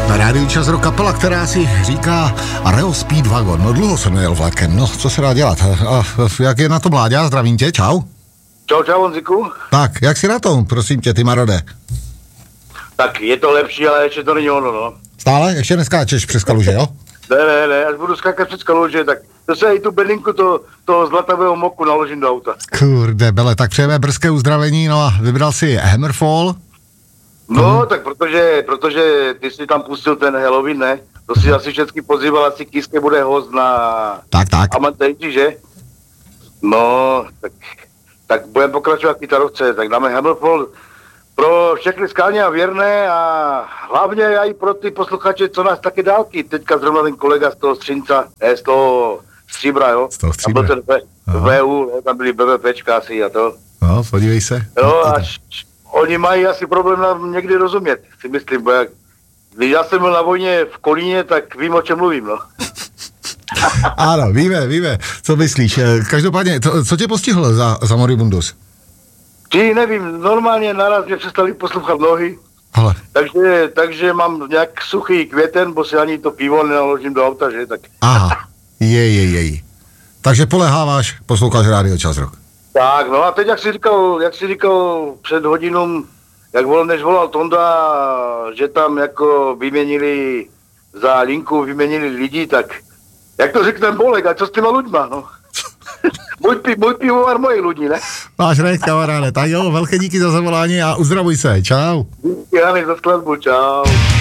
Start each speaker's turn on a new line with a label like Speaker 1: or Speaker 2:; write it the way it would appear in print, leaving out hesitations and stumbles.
Speaker 1: Na rádiu Čas Rock kapela, která si říká Areo Speedwagon. No dlouho jsem nejel vlakem, no co se dá dělat? A jak je na to Mláďa? Zdravím tě, čau.
Speaker 2: Čau, Honziku.
Speaker 1: Tak, jak jsi na tom, prosím tě, ty marode?
Speaker 2: Tak je to lepší, ale ještě to není ono, no.
Speaker 1: Stále? Ještě neskáčeš přes kaluže, jo?
Speaker 2: Ne, až budu skákat přes kaluže, tak to se i tu bedlinku toho zlatavého moku naložím do auta.
Speaker 1: Kurde, bele, tak přejeme brzké uzdravení, no a vybral si Hammerfall.
Speaker 2: No, tak protože ty jsi tam pustil ten Halloween, ne? To si asi všechny pozýval, asi Kiske bude host na Amantéči, že? No, tak budeme pokračovat v kytarovce, tak dáme Hammerfall pro všechny skalně a věrné a hlavně i pro ty posluchače, co nás taky dálky. Teďka zrovna ten kolega z toho Střinca, z toho Stříbra, jo?
Speaker 1: Z toho Stříbra.
Speaker 2: Tam byl ten VU, tam byli BVPčka asi a to.
Speaker 1: No, podívej se.
Speaker 2: Jo, oni mají asi problém nám někdy rozumět, si myslím, bo když já jsem byl na vojně v Kolíně, tak vím, o čem mluvím, no.
Speaker 1: Ano, víme, co myslíš. Každopádně, co tě postihlo za moribundus?
Speaker 2: Ty nevím, normálně naraz mě přestali poslouchat nohy,
Speaker 1: Ale.
Speaker 2: takže mám nějak suchý květen, bo si ani to pivo nenaložím do auta, že, tak.
Speaker 1: Aha, jej. Takže poleháváš, posloucháš rádio Čas Rock.
Speaker 2: Tak, no a teď, jak jsi říkal před hodinou, než volal Tonda, že tam jako vyměnili za linku, lidi, tak jak to řekne Bolek, a co s těma ľuďma, no? Můj pivovar, moji lidi, ne?
Speaker 1: Máš rejt, kamaráde, tak jo, velké díky za zavolání a uzdravuj se, čau.
Speaker 2: Díky, Hany, za skladbu, čau.